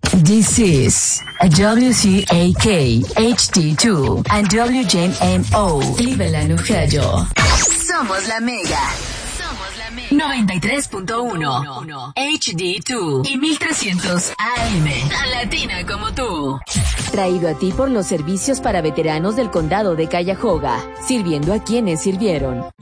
This is WCAK HD2 and WJMO Cleveland, Ohio. Somos la Mega. 93.1 HD2 y 1300 AM. Tan latina como tú. Traído a ti por los servicios para veteranos del condado de Cuyahoga, sirviendo a quienes sirvieron.